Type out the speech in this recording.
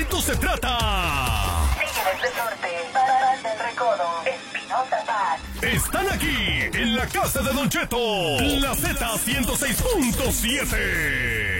bonito se trata. Tigres del Norte, Parral del Recodo, Espinosa Paz. Están aquí, en la casa de Don Cheto, la Z 106.7.